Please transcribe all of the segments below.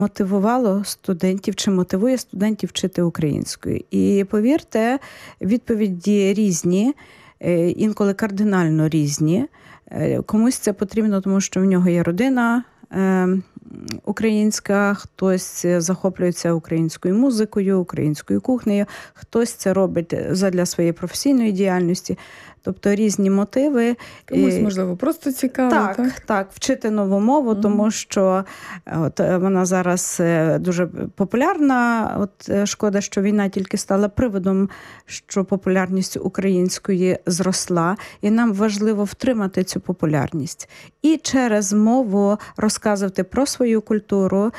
мотивувало студентів чи мотивує студентів вчити українською. І повірте, відповіді різні, інколи кардинально різні. Комусь це потрібно, тому що в нього є родина українська, хтось захоплюється українською музикою, українською кухнею, хтось це робить задля своєї професійної діяльності. Тобто різні мотиви. Комусь, можливо, просто цікаво. Так, вчити нову мову, тому що вона зараз дуже популярна. Шкода, що війна тільки стала приводом, що популярність української зросла. І нам важливо втримати цю популярність. І через мову розказувати про свою культуру,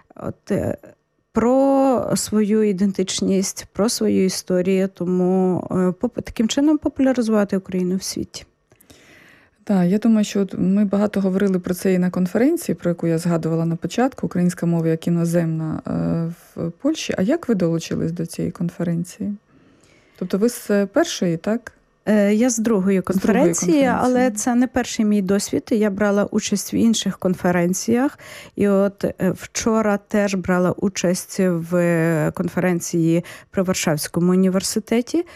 про свою ідентичність, про свою історію, тому таким чином популяризувати Україну в світі. Так, я думаю, що ми багато говорили про це і на конференції, про яку я згадувала на початку, «Українська мова як іноземна в Польщі». А як ви долучились до цієї конференції? Тобто ви з першої, так? Я з другої конференції, але це не перший мій досвід. Я брала участь в інших конференціях. І вчора теж брала участь в конференції при Варшавському університеті.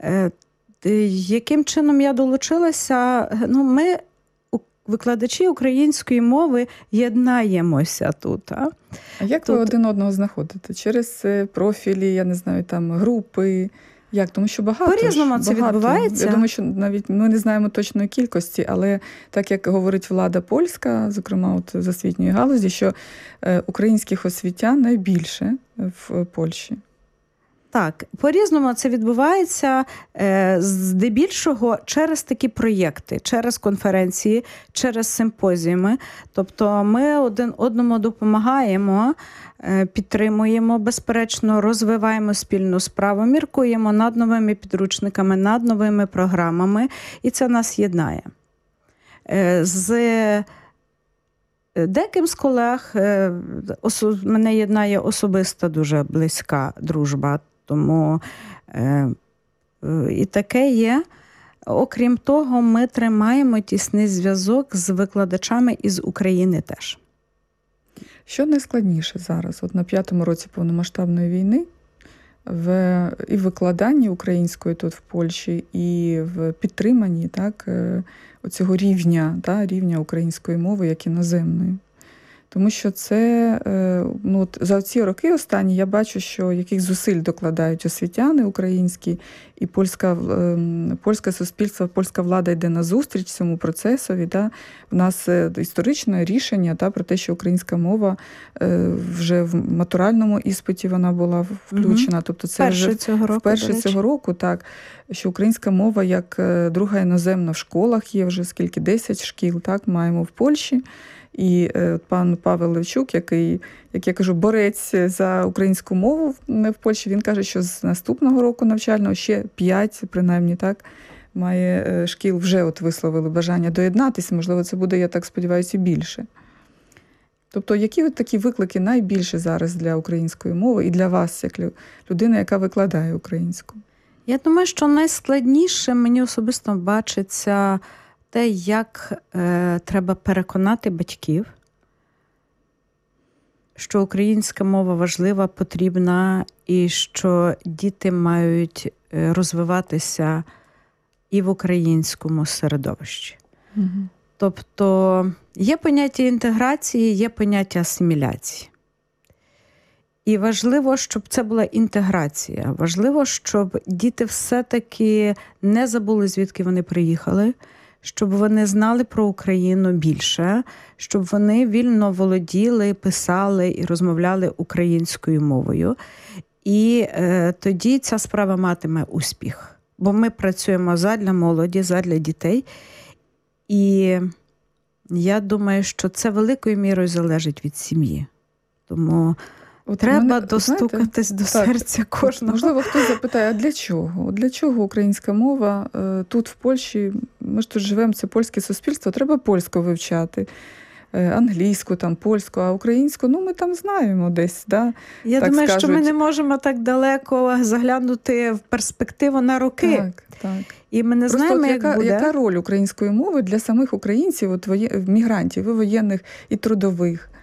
Яким чином я долучилася? Ми, викладачі української мови, єднаємося тут. А як ви один одного знаходите? Через профілі, я не знаю, там групи? Як? Тому що багато. По-різному це відбувається. Я думаю, що навіть ми не знаємо точної кількості, але так як говорить влада польська, зокрема з освітньої галузі, що українських освітян найбільше в Польщі. Так, по-різному це відбувається здебільшого через такі проєкти, через конференції, через симпозіуми. Тобто ми один одному допомагаємо, підтримуємо, безперечно, розвиваємо спільну справу, міркуємо над новими підручниками, над новими програмами, і це нас єднає. З деяким з колег мене єднає особиста дуже близька дружба, тому і таке є. Окрім того, ми тримаємо тісний зв'язок з викладачами із України теж. Що найскладніше зараз, на 5-му році повномасштабної війни, і в викладанні української тут в Польщі, і в підтриманні оцього рівня української мови як іноземної? Тому що це, за ці роки останні я бачу, що яких зусиль докладають освітяни українські, і польське суспільство, польська влада йде назустріч цьому процесові. У нас історичне рішення про те, що українська мова вже в матуральному іспиті вона була включена. Тобто це вперше цього року, що українська мова як друга іноземна в школах є вже 10 шкіл, маємо в Польщі. І пан Павел Левчук, який, як я кажу, борець за українську мову в Польщі, він каже, що з наступного року навчального ще 5, принаймні, має шкіл вже висловили бажання доєднатися. Можливо, це буде, я так сподіваюся, і більше. Тобто, які такі виклики найбільше зараз для української мови і для вас, як людина, яка викладає українську? Я думаю, що найскладніше мені особисто бачиться те, як треба переконати батьків, що українська мова важлива, потрібна, і що діти мають розвиватися і в українському середовищі. Угу. Тобто є поняття інтеграції, є поняття асиміляції. І важливо, щоб це була інтеграція. Важливо, щоб діти все-таки не забули, звідки вони приїхали, щоб вони знали про Україну більше, щоб вони вільно володіли, писали і розмовляли українською мовою. І тоді ця справа матиме успіх. Бо ми працюємо задля молоді, задля дітей. І я думаю, що це великою мірою залежить від сім'ї. Тому треба достукатись до серця кожного. Можливо, хтось запитає, а для чого? Для чого українська мова тут в Польщі? Ми ж тут живемо, це польське суспільство, треба польську вивчати. Англійську, польську, а українську, ми там знаємо десь. Я думаю, що ми не можемо так далеко заглянути в перспективу на роки. Так. І ми не знаємо, як буде. Яка роль української мови для самих українців, мігрантів, і воєнних, і трудових?